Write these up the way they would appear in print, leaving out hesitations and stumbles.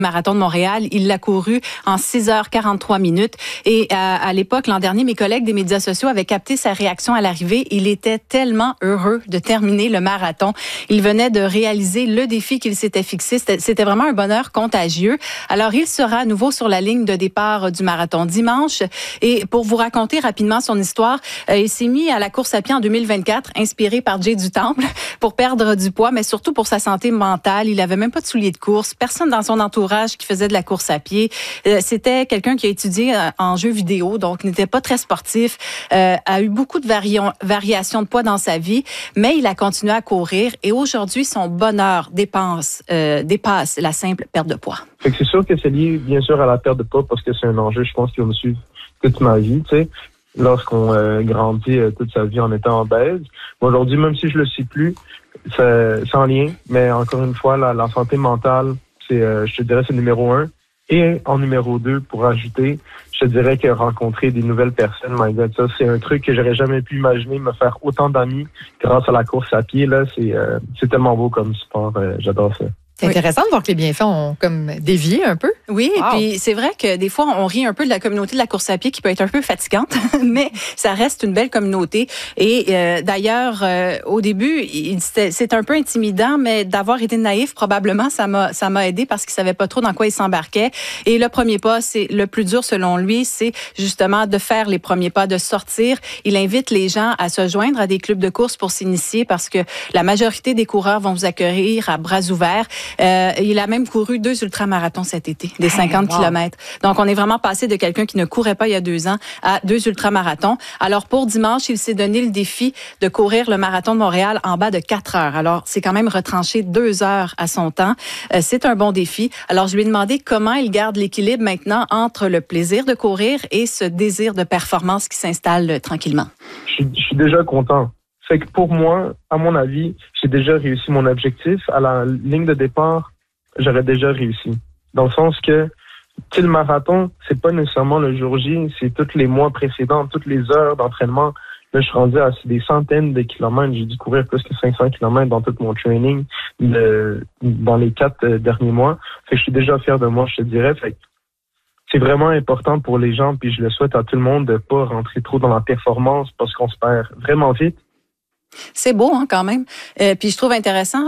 Marathon de Montréal. Il l'a couru en 6h43 minutes. Et à l'époque, l'an dernier, mes collègues des médias sociaux avaient capté sa réaction à l'arrivée. Il était tellement heureux de terminer le marathon. Il venait de réaliser le défi qu'il s'était fixé. C'était vraiment un bonheur contagieux. Alors, il sera à nouveau sur la ligne de départ du marathon dimanche. Et pour vous raconter rapidement son histoire, il s'est mis à la course à pied en 2024, inspiré par Jay du Temple, pour perdre du poids, mais surtout pour sa santé mentale. Il avait même pas de souliers de course. Personne dans son entourage qui faisait de la course à pied. C'était quelqu'un qui a étudié en jeux vidéo, donc n'était pas très sportif, a eu beaucoup de variations de poids dans sa vie, mais il a continué à courir et aujourd'hui, son bonheur dépasse la simple perte de poids. Fait que c'est sûr que c'est lié, bien sûr, à la perte de poids parce que c'est un enjeu, je pense, qui va me suivre toute ma vie, tu sais. Lorsqu'on grandit toute sa vie en étant obèse. Aujourd'hui, même si je le suis plus, c'est en lien, mais encore une fois, la santé mentale, je te dirais, c'est numéro 1. Et en numéro 2, pour ajouter, je te dirais que rencontrer des nouvelles personnes, my God, ça, c'est un truc que j'aurais jamais pu imaginer, me faire autant d'amis grâce à la course à pied, là, c'est tellement beau comme sport, j'adore ça. C'est intéressant de voir que les bienfaits ont comme dévié un peu. Oui, wow. Et puis c'est vrai que des fois, on rit un peu de la communauté de la course à pied qui peut être un peu fatigante, mais ça reste une belle communauté. Et d'ailleurs, au début, c'est un peu intimidant, mais d'avoir été naïf, probablement, ça m'a aidé parce qu'il savait pas trop dans quoi il s'embarquait. Et le premier pas, c'est le plus dur selon lui, c'est justement de faire les premiers pas, de sortir. Il invite les gens à se joindre à des clubs de course pour s'initier parce que la majorité des coureurs vont vous accueillir à bras ouverts. Il a même couru 2 ultramarathons cet été, des 50 km. Donc, on est vraiment passé de quelqu'un qui ne courait pas il y a 2 ans à 2 ultramarathons. Alors, pour dimanche, il s'est donné le défi de courir le marathon de Montréal en bas de 4 heures. Alors, c'est quand même retranché 2 heures à son temps. C'est un bon défi. Alors, je lui ai demandé comment il garde l'équilibre maintenant entre le plaisir de courir et ce désir de performance qui s'installe tranquillement. Je suis déjà content. Fait que pour moi, à mon avis, j'ai déjà réussi mon objectif. À la ligne de départ, j'aurais déjà réussi. Dans le sens que, tu sais, le marathon, c'est pas nécessairement le jour J, c'est tous les mois précédents, toutes les heures d'entraînement. Là, je suis rendu à des centaines de kilomètres. J'ai dû courir plus que 500 kilomètres dans tout mon training dans les 4 derniers mois. Fait que je suis déjà fier de moi, je te dirais. Fait que c'est vraiment important pour les gens, puis je le souhaite à tout le monde de pas rentrer trop dans la performance parce qu'on se perd vraiment vite. C'est beau, hein, quand même. Puis je trouve intéressant,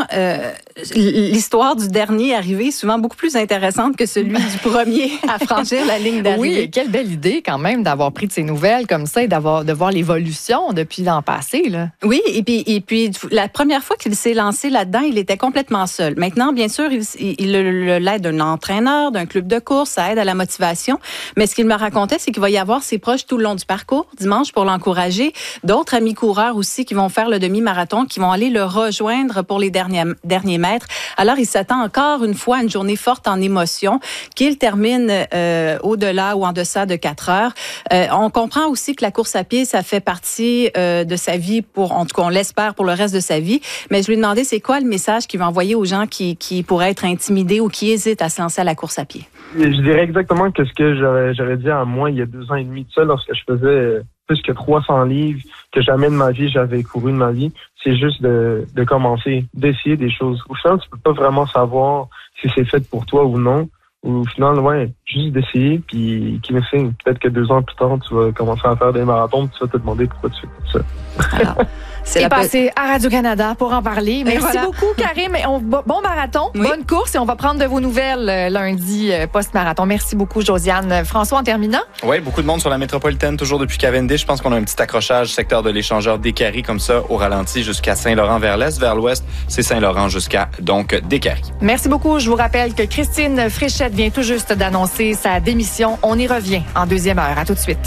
l'histoire du dernier arrivé est souvent beaucoup plus intéressante que celui du premier à franchir la ligne d'arrivée. Oui, quelle belle idée quand même d'avoir pris de ces nouvelles comme ça et de voir l'évolution depuis l'an passé, là. Oui, et puis la première fois qu'il s'est lancé là-dedans, il était complètement seul. Maintenant, bien sûr, il l'aide d'un entraîneur, d'un club de course, ça aide à la motivation. Mais ce qu'il me racontait, c'est qu'il va y avoir ses proches tout le long du parcours, dimanche, pour l'encourager. D'autres amis coureurs aussi qui vont faire le demi-marathon, qui vont aller le rejoindre pour les derniers mètres. Alors, il s'attend encore une fois à une journée forte en émotion, qu'il termine au-delà ou en deçà de 4 heures. On comprend aussi que la course à pied, ça fait partie de sa vie, en tout cas, on l'espère pour le reste de sa vie. Mais je lui ai demandé, c'est quoi le message qu'il va envoyer aux gens qui pourraient être intimidés ou qui hésitent à se lancer à la course à pied? Je dirais exactement que ce que j'aurais dit à moi il y a 2 ans et demi de ça, lorsque je faisais plus que 300 livres, que jamais de ma vie j'avais couru de ma vie. C'est juste de commencer, d'essayer des choses. Au final, tu peux pas vraiment savoir si c'est fait pour toi ou non. Au final, juste d'essayer, puis qui me sait, peut-être que 2 ans plus tard, tu vas commencer à faire des marathons, puis tu vas te demander pourquoi tu fais tout ça. Alors, c'est passé à Radio-Canada pour en parler. Merci beaucoup, Karim. Bon marathon, bonne course, et on va prendre de vos nouvelles lundi post-marathon. Merci beaucoup, Josiane. François, en terminant? Oui, beaucoup de monde sur la métropolitaine, toujours depuis Cavendish. Je pense qu'on a un petit accrochage secteur de l'échangeur Décarie, comme ça, au ralenti jusqu'à Saint-Laurent vers l'est, vers l'ouest. C'est Saint-Laurent jusqu'à, donc, Décarie. Merci beaucoup. Je vous rappelle que Christine Fréchette vient tout juste d'annoncer sa démission. On y revient en deuxième heure. À tout de suite.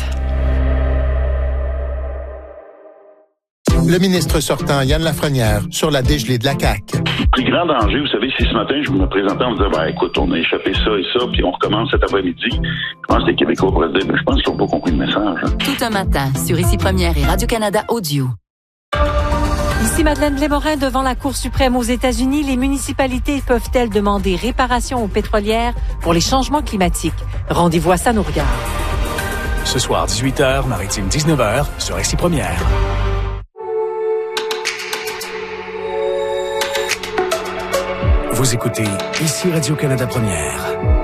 Le ministre sortant, Yann Lafrenière, sur la dégelée de la CAQ. Le plus grand danger, vous savez, si ce matin, je me présentais en me disant, écoute, on a échappé ça et ça, puis on recommence cet après-midi. Je pense que les Québécois pourraient dire, je pense qu'ils n'ont pas compris le message. Hein. Tout un matin, sur Ici Première et Radio-Canada Audio. Ici Madeleine Blais-Morin, devant la Cour suprême aux États-Unis, les municipalités peuvent-elles demander réparation aux pétrolières pour les changements climatiques? Rendez-vous à Ça nous regarde. Ce soir, 18h, Maritime 19h, sur Ici Première. Vous écoutez Ici Radio-Canada Première.